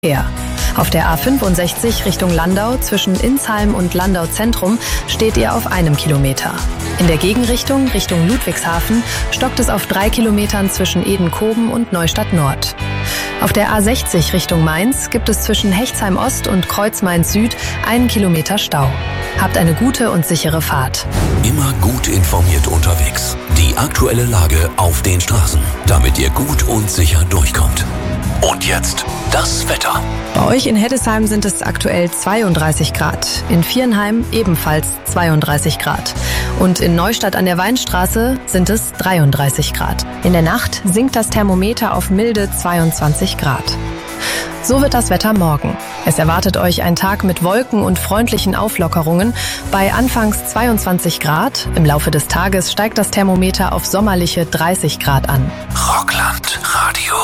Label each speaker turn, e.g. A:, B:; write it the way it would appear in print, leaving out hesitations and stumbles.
A: Auf der A65 Richtung Landau zwischen Insheim und Landau Zentrum steht ihr auf 1 Kilometer. In der Gegenrichtung Richtung Ludwigshafen stockt es auf 3 Kilometern zwischen Edenkoben und Neustadt Nord. Auf der A60 Richtung Mainz gibt es zwischen Hechtsheim Ost und Kreuz Mainz Süd 1 Kilometer Stau. Habt eine gute und sichere Fahrt.
B: Immer gut informiert unterwegs. Die aktuelle Lage auf den Straßen, damit ihr gut und sicher durchkommt. Und jetzt das Wetter.
A: Bei euch in Heddesheim sind es aktuell 32 Grad. In Viernheim ebenfalls 32 Grad. Und in Neustadt an der Weinstraße sind es 33 Grad. In der Nacht sinkt das Thermometer auf milde 22 Grad. So wird das Wetter morgen. Es erwartet euch ein Tag mit Wolken und freundlichen Auflockerungen bei anfangs 22 Grad. Im Laufe des Tages steigt das Thermometer auf sommerliche 30 Grad an.
B: Rockland Radio.